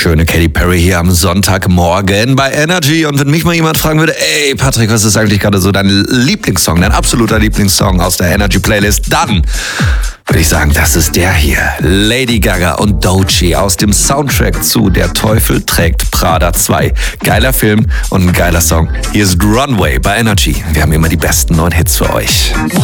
wunderschöne Katy Perry hier am Sonntagmorgen bei Energy. Und wenn mich mal jemand fragen würde, ey Patrick, was ist eigentlich gerade so dein Lieblingssong, dein absoluter Lieblingssong aus der Energy Playlist, dann würde ich sagen, das ist der hier. Lady Gaga und Doechii aus dem Soundtrack zu Der Teufel trägt Prada 2. Geiler Film und ein geiler Song. Hier ist Runway bei Energy. Wir haben immer die besten neuen Hits für euch.